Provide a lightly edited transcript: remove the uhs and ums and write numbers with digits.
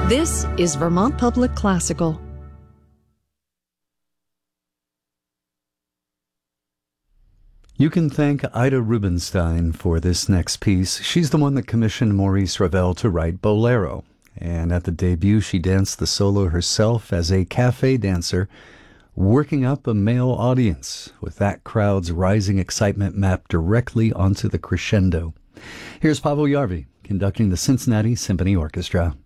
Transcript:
This is Vermont Public Classical. You can thank Ida Rubinstein for this next piece. She's the one that commissioned Maurice Ravel to write Bolero. And at the debut, she danced the solo herself as a cafe dancer, working up a male audience with that crowd's rising excitement mapped directly onto the crescendo. Here's Pavel Jarvi conducting the Cincinnati Symphony Orchestra.